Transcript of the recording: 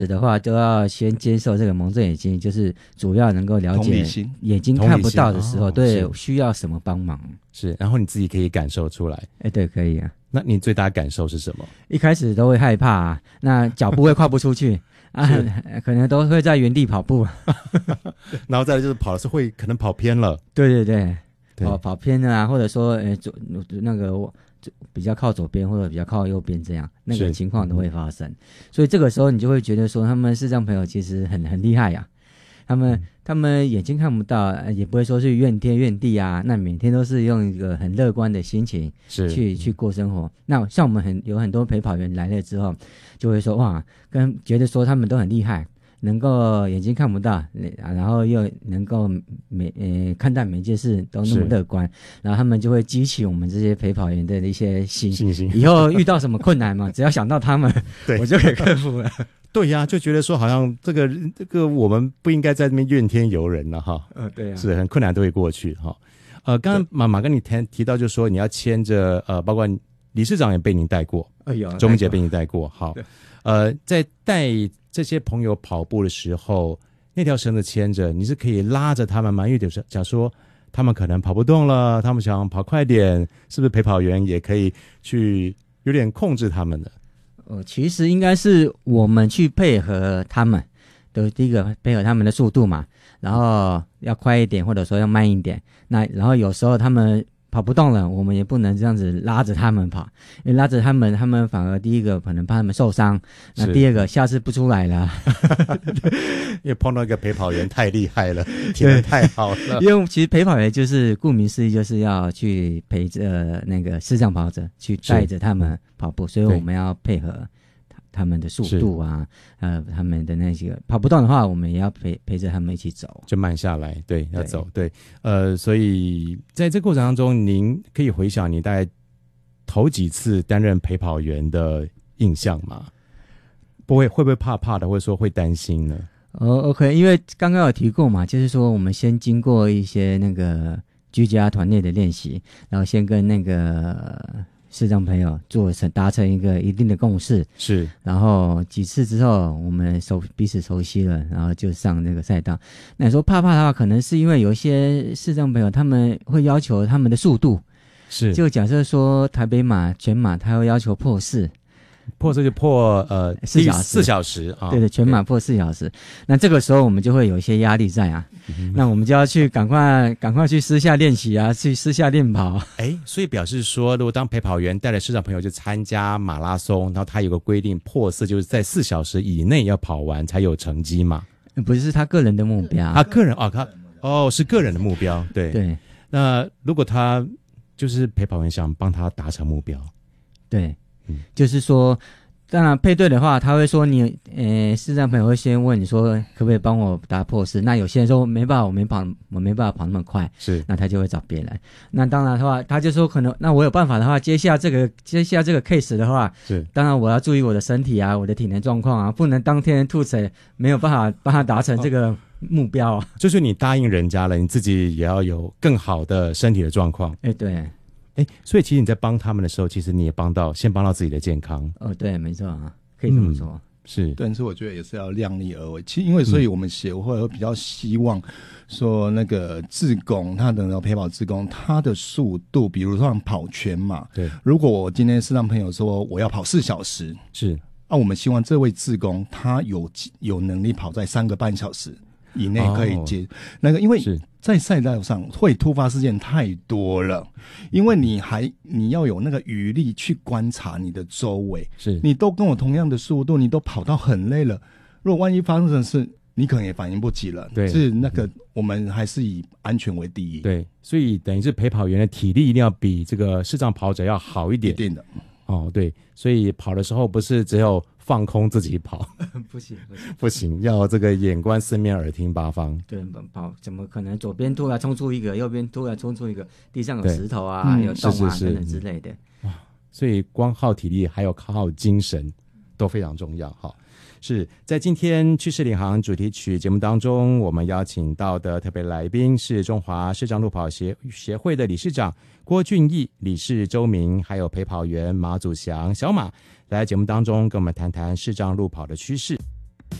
的话都要先接受这个蒙症眼睛，就是主要能够了解眼睛看不到的时候，对，需要什么帮忙。 是，然后你自己可以感受出来。 对，可以啊。 那你最大感受是什么？ 一开始都会害怕啊，那脚步会跨不出去啊，可能都会在原地跑步。 然后再来就是跑的是会可能跑偏了。 对，跑偏了啊，或者说那个比较靠左边或者比较靠右边，这样那个情况都会发生。所以这个时候你就会觉得说，他们视障朋友其实很厉害呀。他们眼睛看不到，也不会说是怨天怨地啊，那每天都是用一个很乐观的心情去过生活。那像我们有很多陪跑员来了之后，就会说哇，觉得说他们都很厉害，能够眼睛看不到，然后又能够看待每件事都那么乐观，然后他们就会激起我们这些陪跑员的一些信心。以后遇到什么困难嘛，只要想到他们，我就可以克服了。 对呀，就觉得说好像这个我们不应该在那边怨天尤人了哈。 对啊， 是很困难都会过去哈。刚刚妈妈跟你提到，就是说你要牵着包括理事长也被您带过，周明杰被您带过。好，在带这些朋友跑步的时候，那条绳子牵着，你是可以拉着他们吗？因为假如说他们可能跑不动了，他们想跑快点，是不是陪跑员也可以去有点控制他们的？ 其实应该是我们去配合他们的，第一个配合他们的速度嘛，然后要快一点或者说要慢一点。那然后有时候他们跑不动了，我们也不能这样子拉着他们跑，因为拉着他们反而第一个可能怕他们受伤，那第二个下次不出来了。 因为碰到一个陪跑员太厉害了，体能太好了。 因为其实陪跑员就是顾名思义，就是要去陪着那个视障跑者去带着他们跑步，所以我们要配合他们的速度啊，他们的那些跑不动的话，我们也要陪着他们一起走， 就慢下来，对，要走，对，所以在这个过程当中，您可以回想你大概头几次担任陪跑员的印象吗？会不会怕的，或者说会担心呢 ？OK， 因为刚刚有提过嘛，就是说我们先经过一些那个居家团内的练习，然后先跟那个视障朋友达成一个一定的共识， 是， 然后几次之后我们彼此熟悉了，然后就上那个赛道。那你说怕的话，可能是因为有一些视障朋友他们会要求他们的速度， 是， 就假设说台北马全马他会要求破4 就破4小时啊， 对，全马破4小时。那这个时候我们就会有一些压力在啊，那我们就要去赶快去私下练习啊，去私下练跑。 所以表示说，如果当陪跑员带着视障朋友去参加马拉松，然后他有个规定破4，就是在4小时以内要跑完才有成绩嘛？ 不是他个人的目标， 他个人是个人的目标，对。那如果他就是陪跑员想帮他达成目标， 对。就是说，当然配对的话，他会说你，视障朋友会先问你说，可不可以帮我打破4？那有些人说没办法，我没办法跑那么快， 是， 那他就会找别人。那当然的话，他就说可能，那我有办法的话，接下这个 case 的话， 是， 当然我要注意我的身体啊，我的体能状况啊，不能当天吐血，没有办法帮他达成这个目标啊。 就是你答应人家了，你自己也要有更好的身体的状况。 对。 所以其实你在帮他们的时候，其实你也先帮到自己的健康。 对，没错啊，可以这么说。 是， 但是我觉得也是要量力而为。其实因为所以我们协会会比较希望说，那个志工他的陪跑志工，他的速度，比如说跑全马， 对， 如果我今天视障朋友说我要跑4小时， 是， 我们希望这位志工他有能力跑在3个半小时以内可以接那个，因为在赛道上会突发事件太多了，因为你要有那个余力去观察你的周围， 是，你都跟我同样的速度，你都跑到很累了，如果万一发生的事，你可能也反应不及了。 对， 是那个我们还是以安全为第一。 对，所以等于是陪跑员的体力一定要比这个视障跑者要好一点。 一定的。 对，所以跑的时候不是只有放空自己跑，不行，要这个眼观四面，耳听八方。 对，跑怎么可能左边突然冲出一个，右边突然冲出一个，地上有石头啊，有洞啊等等之类的。 所以光耗体力还有耗精神都非常重要哈。是在今天趋势领航主题曲节目当中，我们邀请到的特别来宾是中华视障路跑协会的理事长郭俊义，理事周明，还有陪跑员马祖祥小马，来节目当中跟我们谈谈视障路跑的趋势。